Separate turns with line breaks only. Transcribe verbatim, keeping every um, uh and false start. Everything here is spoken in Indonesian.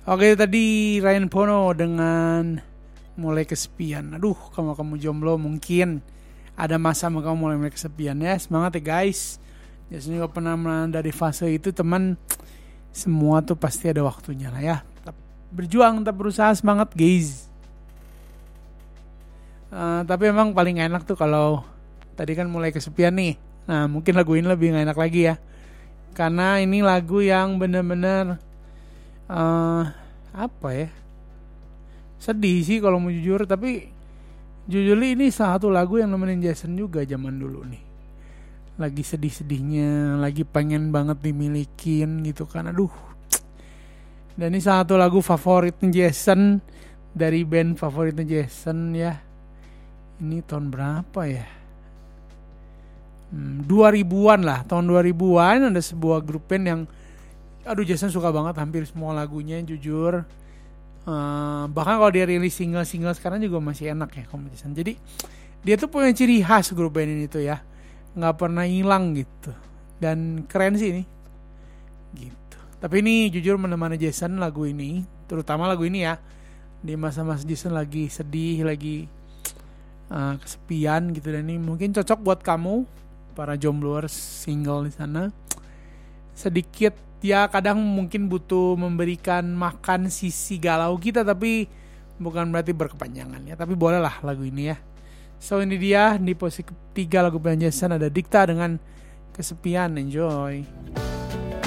Oke, tadi Ryan Pono dengan Mulai Kesepian. Aduh, kalau kamu jomblo mungkin ada masa kamu mulai mulai kesepian ya. Semangat ya guys. Biasanya gak pernah dari fase itu teman. Semua tuh pasti ada waktunya lah ya. Tetap berjuang, tetap berusaha, semangat guys. Uh, tapi emang paling enak tuh kalau tadi kan mulai kesepian nih. Nah mungkin lagu ini lebih gak enak lagi ya. Karena ini lagu yang bener-bener uh, apa ya, sedih sih kalau mau jujur. Tapi jujur ini salah satu lagu yang nemenin Jason juga zaman dulu nih. Lagi sedih-sedihnya, lagi pengen banget dimilikin gitu kan. Aduh. Dan ini salah satu lagu favoritnya Jason, dari band favoritnya Jason ya. Ini tahun berapa ya? Hmm, dua ribuan lah, tahun dua ribuan ada sebuah grup band yang aduh Jason suka banget hampir semua lagunya jujur. Uh, bahkan kalau dia rilis single-single sekarang juga masih enak ya kalau Jason. Jadi dia tuh punya ciri khas grup band ini tuh ya, nggak pernah hilang gitu. Dan keren sih ini gitu. Tapi ini jujur menemani Jason lagu ini, terutama lagu ini ya, di masa-masa Jason lagi sedih, lagi uh, kesepian gitu. Dan ini mungkin cocok buat kamu para jombloers single di sana. Sedikit ya, kadang mungkin butuh memberikan makan sisi galau kita, tapi bukan berarti berkepanjangan ya. Tapi boleh lah lagu ini ya. So ini dia di posisi ketiga lagu band Jason, ada Dikta dengan Kesepian. Enjoy.